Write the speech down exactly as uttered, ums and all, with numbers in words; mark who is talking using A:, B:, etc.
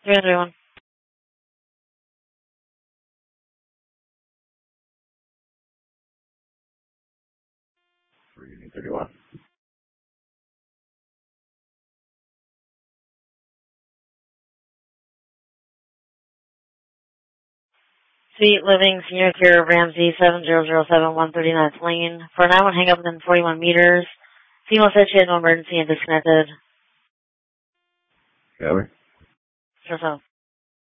A: three one three one.
B: three thirty-one.
A: Sweet Living Senior Care Ramsey seven zero zero seven one three ninth Lane. For now, hang up within forty-one meters. Female said she had no emergency and disconnected.
B: Got me.
A: Sure so.